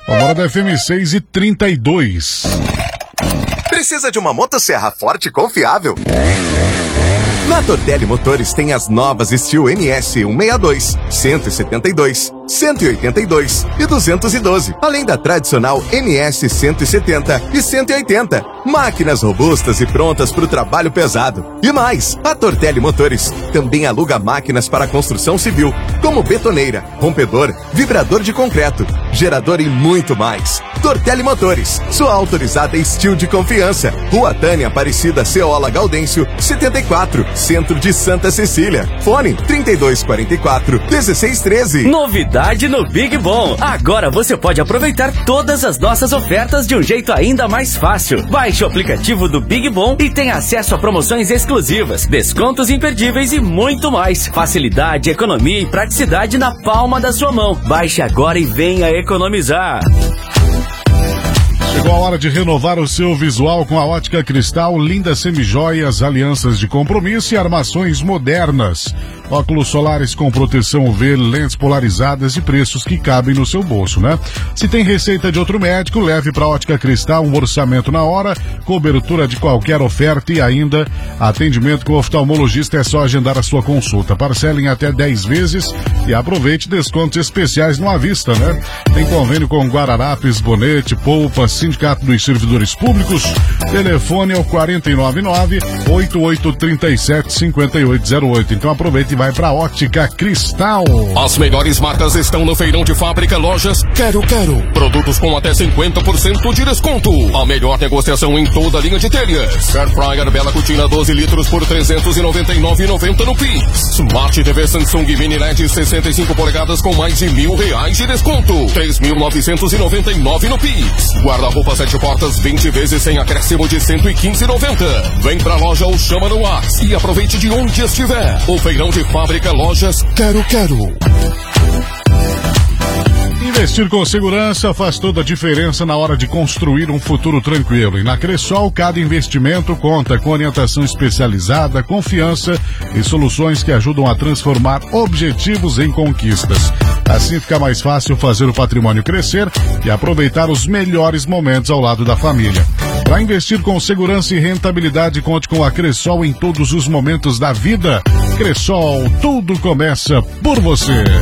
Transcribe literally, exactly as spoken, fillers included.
Agora da F M seis e trinta e dois. Precisa de uma motosserra forte e confiável? Na Tortelli Motores tem as novas Steel N S cento e sessenta e dois, cento e setenta e dois, cento e oitenta e dois e duzentos e doze, além da tradicional N S cento e setenta e cento e oitenta. Máquinas robustas e prontas para o trabalho pesado. E mais, a Tortelli Motores também aluga máquinas para construção civil, como betoneira, rompedor, vibrador de concreto, gerador e muito mais. Tortelli Motores, sua autorizada Steel de confiança. Rua Tânia Aparecida Ceola Gaudêncio, setenta e quatro, Centro de Santa Cecília. Fone trinta e dois quarenta e quatro, dezesseis treze. Novidade no Big Bom. Agora você pode aproveitar todas as nossas ofertas de um jeito ainda mais fácil. Baixe o aplicativo do Big Bom e tenha acesso a promoções exclusivas, descontos imperdíveis e muito mais. Facilidade, economia e praticidade na palma da sua mão. Baixe agora e venha economizar. Chegou a hora de renovar o seu visual com a Ótica Cristal, lindas semijoias, alianças de compromisso e armações modernas. Óculos solares com proteção U V, lentes polarizadas e preços que cabem no seu bolso, né? Se tem receita de outro médico, leve para a Ótica Cristal um orçamento na hora, cobertura de qualquer oferta e ainda atendimento com o oftalmologista. É só agendar a sua consulta. Parcela em até dez vezes e aproveite descontos especiais no à vista, né? Tem convênio com Guararapes, Bonete, Polpa, Sindicato dos Servidores Públicos. Telefone é o quatro nove nove, oito oito três sete, cinco oito zero oito. Então aproveite e vai pra Ótica Cristal. As melhores marcas estão no Feirão de Fábrica Lojas Quero Quero. Produtos com até cinquenta por cento de desconto. A melhor negociação em toda a linha de telhas. Air Fryer Bela Cutina doze litros por trezentos e noventa e nove reais e noventa centavos no Pix. Smart T V Samsung Mini L E D sessenta e cinco polegadas com mais de mil reais de desconto. três mil novecentos e noventa e nove reais no Pix. Guarda-roupa sete portas vinte vezes sem acréscimo de cento e quinze reais e noventa centavos. Vem pra loja ou chama no WhatsApp e aproveite de onde estiver. O Feirão de Fábrica Lojas Quero Quero. Investir com segurança faz toda a diferença na hora de construir um futuro tranquilo. E na Cressol, cada investimento conta com orientação especializada, confiança e soluções que ajudam a transformar objetivos em conquistas. Assim fica mais fácil fazer o patrimônio crescer e aproveitar os melhores momentos ao lado da família. Para investir com segurança e rentabilidade, conte com a Cressol em todos os momentos da vida. Cressol, tudo começa por você.